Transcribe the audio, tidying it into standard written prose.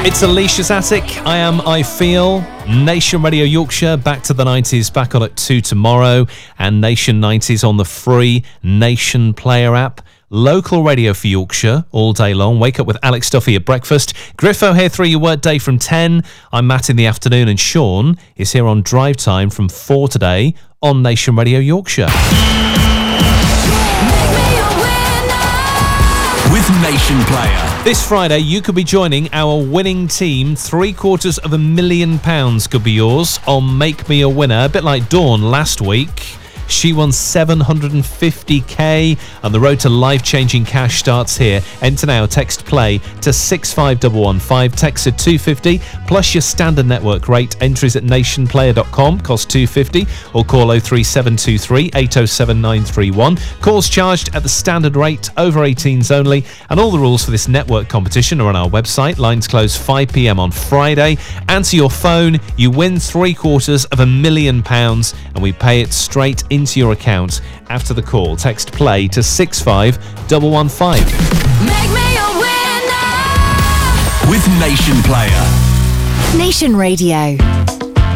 It's Alicia's Attic. I Feel. Nation Radio Yorkshire, back to the 90s, back on at 2 tomorrow. And Nation 90s on the free Nation Player app. Local radio for Yorkshire all day long. Wake up with Alex Duffy at breakfast. Griffo here through your workday from 10. I'm Matt in the afternoon, and Sean is here on drive time from 4 today on Nation Radio Yorkshire. With Nation Player. This Friday, you could be joining our winning team. £750,000 could be yours on Make Me a Winner. A bit like Dawn last week. She won $750,000, and the road to life-changing cash starts here. Enter now, text play to 65115, text to 250 plus your standard network rate. Entries at nationplayer.com, cost $250, or call 03723 807 931. Calls charged at the standard rate, over 18s only, and all the rules for this network competition are on our website. Lines close 5 p.m. on Friday. Answer your phone, you win £750,000, and we pay it straight into your account after the call. Text play to 65115. Make me a winner with Nation Player. Nation Radio.